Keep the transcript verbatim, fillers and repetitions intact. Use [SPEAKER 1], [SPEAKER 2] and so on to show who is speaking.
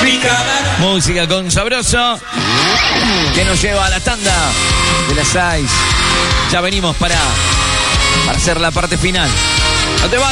[SPEAKER 1] Música con Sabroso, que nos lleva a la tanda de las seis. Ya venimos para, para hacer la parte final. No te vayas.